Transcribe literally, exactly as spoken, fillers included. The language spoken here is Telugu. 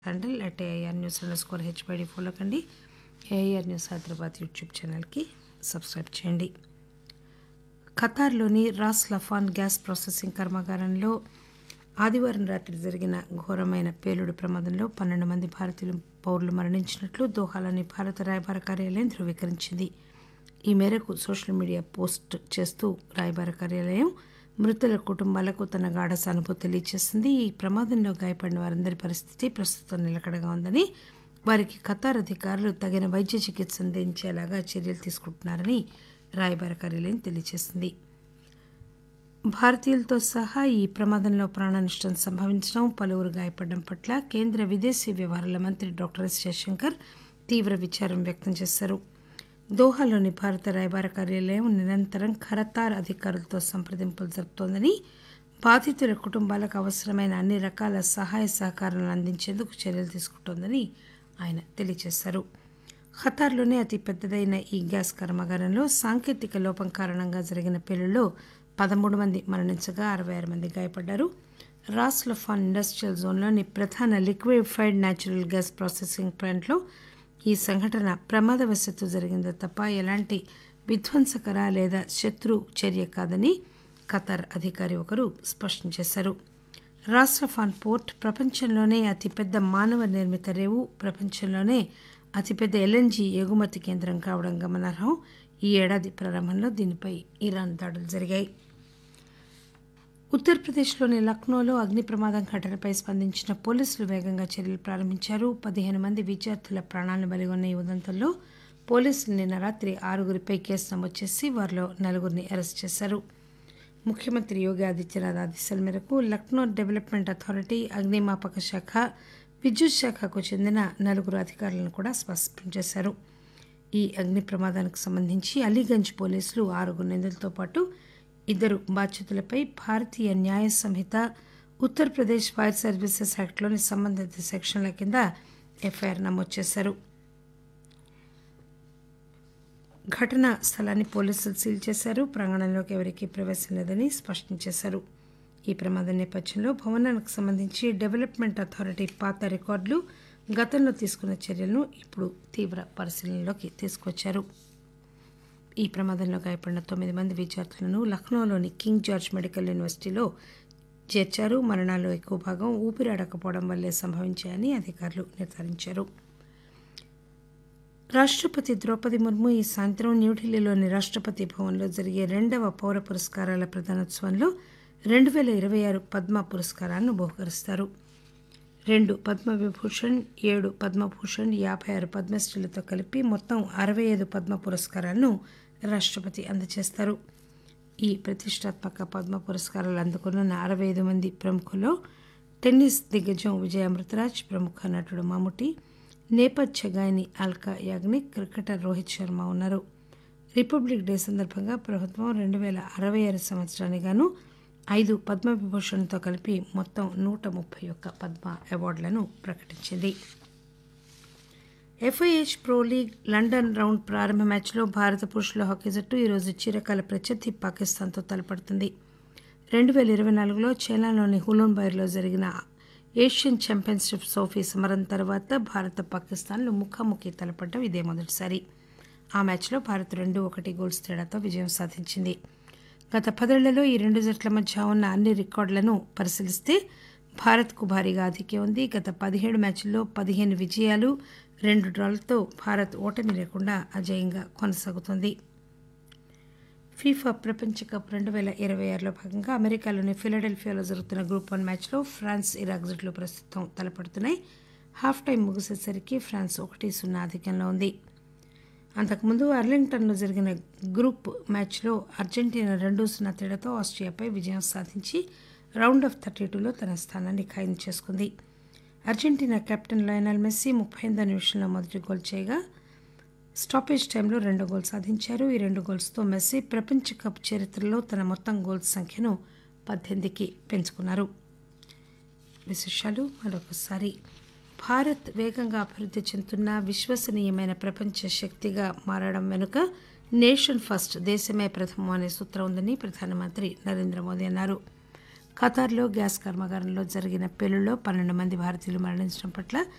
Handle at AIR news under score హెచ్పైడి follow కండి. ఏఐఆర్ న్యూస్ హైదరాబాద్ యూట్యూబ్ ఛానల్కి సబ్స్క్రైబ్ చేయండి. ఖతార్లోని రాస్ లఫాన్ గ్యాస్ ప్రాసెసింగ్ కర్మాగారంలో ఆదివారం రాత్రి జరిగిన ఘోరమైన పేలుడు ప్రమాదంలో పన్నెండు మంది భారతీయులు పౌరులు మరణించినట్లు దోహాలోని భారత రాయబార కార్యాలయం ధృవీకరించింది. ఈ మేరకు సోషల్ మీడియా పోస్ట్ చేస్తూ రాయబార కార్యాలయం మృతుల కుటుంబాలకు తన గాఢ సానుభూతి తెలియజేసింది. ఈ ప్రమాదంలో గాయపడిన వారందరి పరిస్థితి ప్రస్తుతం నిలకడగా ఉందని, వారికి ఖతార్ అధికారులు తగిన వైద్య చికిత్స అందించేలాగా చర్యలు తీసుకుంటున్నారని రాయబార కార్యాలయం తెలియజేసింది. భారతీయులతో సహా ఈ ప్రమాదంలో ప్రాణనష్టం సంభవించడం, పలువురు గాయపడడం పట్ల కేంద్ర విదేశీ వ్యవహారాల మంత్రి డాక్టర్ ఎస్ జయశంకర్ తీవ్ర విచారం వ్యక్తం చేశారు. దోహాలోని భారత రాయబార కార్యాలయం నిరంతరం ఖతార్ అధికారులతో సంప్రదింపులు జరుపుతోందని, బాధితుల కుటుంబాలకు అవసరమైన అన్ని రకాల సహాయ సహకారాలను అందించేందుకు చర్యలు తీసుకుంటోందని ఆయన తెలియజేశారు. ఖతార్లోనే అతి పెద్దదైన ఈ గ్యాస్ కర్మాగారంలో సాంకేతిక లోపం కారణంగా జరిగిన పేలుళ్లో పదమూడు మంది మరణించగా అరవై ఆరు మంది గాయపడ్డారు. రాస్ లఫాన్ ఇండస్ట్రియల్ జోన్లోని ప్రధాన లిక్విఫైడ్ న్యాచురల్ గ్యాస్ ప్రాసెసింగ్ ప్లాంట్లో ఈ సంఘటన ప్రమాదవశాత్తు జరిగిందే తప్ప ఎలాంటి విధ్వంసకర లేదా శత్రు చర్య కాదని ఖతార్ అధికారి ఒకరు స్పష్టం చేశారు. రాస్ లఫాన్ పోర్ట్ ప్రపంచంలోనే అతిపెద్ద మానవ నిర్మిత రేవు, ప్రపంచంలోనే అతిపెద్ద ఎల్ఎన్జీ ఎగుమతి కేంద్రం కావడం గమనార్హం. ఈ ఏడాది ప్రారంభంలో దీనిపై ఇరాన్ దాడులు జరిగాయి. ఉత్తరప్రదేశ్లోని లక్నోలో అగ్ని ప్రమాదం ఘటనపై స్పందించిన పోలీసులు వేగంగా చర్యలు ప్రారంభించారు. పదిహేను మంది విద్యార్థుల ప్రాణాలను బలిగొన్న ఈ ఉదంతంలో పోలీసులు నిన్న రాత్రి ఆరుగురిపై కేసు నమోదు చేసి వారిలో నలుగురిని అరెస్ట్ చేశారు. ముఖ్యమంత్రి యోగి ఆదిత్యనాథ్ ఆదేశాల మేరకు లక్నో డెవలప్మెంట్ అథారిటీ, అగ్నిమాపక శాఖ, విద్యుత్ శాఖకు చెందిన నలుగురు అధికారులను కూడా సస్పెండ్ చేశారు. ఈ అగ్ని ప్రమాదానికి సంబంధించి అలీగంజ్ పోలీసులు ఆరుగురు నిందితులతో పాటు ఇద్దరు బాధ్యులపై భారతీయ న్యాయ సంహిత, ఉత్తరప్రదేశ్ ఫైర్ సర్వీసెస్ యాక్ట్లోని సంబంధిత సెక్షన్ల కింద ఎఫ్ఐఆర్ నమోదు చేశారు. ఘటనా స్థలాన్ని పోలీసులు సీల్ చేశారు. ప్రాంగణంలోకి ఎవరికీ ప్రవేశం లేదని స్పష్టం చేశారు. ఈ ప్రమాదం నేపథ్యంలో భవనానికి సంబంధించి డెవలప్మెంట్ అథారిటీ పాత రికార్డులు, గతంలో తీసుకున్న చర్యలను ఇప్పుడు తీవ్ర పరిశీలనలోకి తీసుకొచ్చారు. ఈ ప్రమాదంలో గాయపడిన తొమ్మిది మంది విద్యార్థులను లక్నోలోని కింగ్ జార్జ్ మెడికల్ యూనివర్సిటీలో చేర్చారు. మరణాల్లో ఎక్కువ భాగం ఊపిరాడకపోవడం వల్లే సంభవించాయని అధికారులు నిర్ధారించారు. రాష్టపతి ద్రౌపది ముర్ము ఈ సాయంత్రం న్యూఢిల్లీలోని రాష్టపతి భవన్లో జరిగే రెండవ పౌర పురస్కారాల ప్రదానోత్సవంలో రెండు వేల ఇరవై ఆరు పద్మ పురస్కారాలను బహుకరిస్తారు. రెండు పద్మవిభూషణ్, ఏడు పద్మభూషణ్, యాభై ఆరు పద్మశ్రీలతో కలిపి మొత్తం అరవై ఐదు పద్మ పురస్కారాలను రాష్టపతి అందజేస్తారు. ఈ ప్రతిష్టాత్మక పద్మ పురస్కారాలు అందుకున్న అరవై ఐదు మంది ప్రముఖుల్లో టెన్నిస్ దిగ్గజం విజయ్ అమృతరాజ్, ప్రముఖ నటుడు మమ్ముటి, నేపథ్య గాయని అల్కా యాగ్నిక్, క్రికెటర్ రోహిత్ శర్మ ఉన్నారు. రిపబ్లిక్ డే సందర్భంగా ప్రభుత్వం రెండు వేల అరవై ఆరు సంవత్సరానికి గాను ఐదు పద్మవిభూషణ్తో కలిపి మొత్తం నూట ముప్పై ఒక్క పద్మ అవార్డులను ప్రకటించింది. FIH pro league London round ప్రారంభ మ్యాచ్లో భారత పురుషుల హాకీ జట్టు ఈరోజు చిరకాల ప్రత్యర్థి పాకిస్తాన్తో తలపడుతుంది. రెండు వేల ఇరవై నాలుగులో చైనాలోని హులూన్ బైర్లో జరిగిన ఏషియన్ ఛాంపియన్షిప్ ట్రోఫీ సమరం తర్వాత భారత, పాకిస్తాన్లు ముఖాముఖి తలపడడం ఇదే మొదటిసారి. ఆ మ్యాచ్లో భారత్ రెండు ఒకటి గోల్స్ తేడాతో విజయం సాధించింది. గత పదేళ్లలో ఈ రెండు జట్ల మధ్య ఉన్న అన్ని రికార్డులను పరిశీలిస్తే భారత్కు భారీగా ఆధిక్యం ఉంది. గత పదిహేడు మ్యాచ్ల్లో పదిహేను విజయాలు, రెండు డ్రాలతో భారత్ ఓటమి లేకుండా అజేయంగా కొనసాగుతోంది. ఫీఫా ప్రపంచ కప్ రెండు వేల ఇరవై ఆరులో భాగంగా అమెరికాలోని ఫిలడెల్ఫియాలో జరుగుతున్న గ్రూప్ వన్ మ్యాచ్లో ఫ్రాన్స్, ఇరాక్ జట్లు ప్రస్తుతం తలపడుతున్నాయి. హాఫ్ టైం ముగిసేసరికి ఫ్రాన్స్ ఒకటి సున్నా ఆధిక్యంలో ఉంది. అంతకుముందు అర్లింగ్టన్లో జరిగిన గ్రూప్ మ్యాచ్లో అర్జెంటీనా రెండు సున్నా తేడాతో ఆస్ట్రియాపై విజయం సాధించి రౌండ్ ఆఫ్ థర్టీ టూలో తన స్థానాన్ని ఖాయం చేసుకుంది. అర్జెంటీనా కెప్టెన్ లయనల్ మెస్సీ ముప్పై ఎనిమిదో నిమిషంలో మొదటి గోల్ చేయగా స్టాపేజ్ టైంలో రెండో గోల్ సాధించారు. ఈ రెండు గోల్స్తో మెస్సీ ప్రపంచ కప్ చరిత్రలో తన మొత్తం గోల్స్ సంఖ్యను పద్దెనిమిదికి పెంచుకున్నారు. విశేషాలు మరొకసారి. భారత్ వేగంగా అభివృద్ధి చెందుతున్న విశ్వసనీయమైన ప్రపంచ శక్తిగా మారడం వెనుక నేషన్ ఫస్ట్, దేశమే ప్రథమం అనే సూత్రం ఉందని ప్రధానమంత్రి నరేంద్ర మోదీ అన్నారు. ఖతార్లో గ్యాస్ కర్మాగారంలో జరిగిన పేలుళ్లో పన్నెండు మంది భారతీయులు మరణించడం పట్ల